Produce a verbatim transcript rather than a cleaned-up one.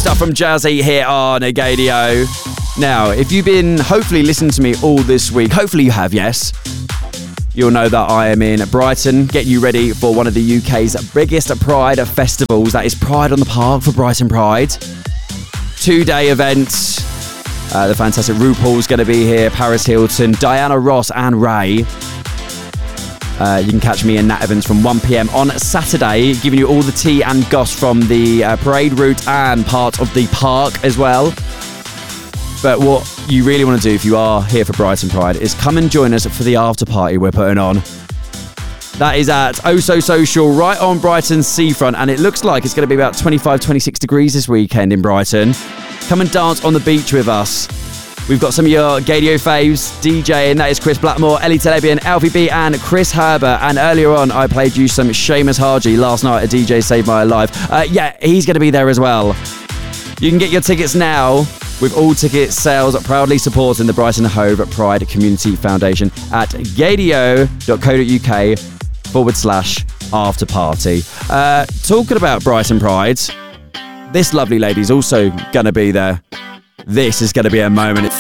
stuff from Jazzy here on Agadio. Now, if you've been hopefully listening to me all this week, hopefully you have, yes, you'll know that I am in Brighton, getting you ready for one of the U K's biggest Pride festivals. That is Pride on the Park for Brighton Pride. Two-day event. Uh, the fantastic RuPaul's going to be here, Paris Hilton, Diana Ross and Ray. Uh, you can catch me and Nat Evans from one p.m. on Saturday, giving you all the tea and goss from the uh, parade route and part of the park as well. But what you really want to do if you are here for Brighton Pride is come and join us for the after party we're putting on. That is at Oh So Social, right on Brighton's seafront, and it looks like it's going to be about twenty-five, twenty-six degrees this weekend in Brighton. Come and dance on the beach with us. We've got some of your Gadio faves DJing. That is Chris Blackmore, Ellie Telebian, Alfie B and Chris Herbert. And earlier on, I played you some Seamus Haji last night at D J Save My Life. Uh, yeah, he's going to be there as well. You can get your tickets now with all ticket sales proudly supporting the Brighton Hove Pride Community Foundation at gadio.co.uk forward slash after party. Uh, talking about Brighton Pride, this lovely lady's also going to be there. This is going to be a moment.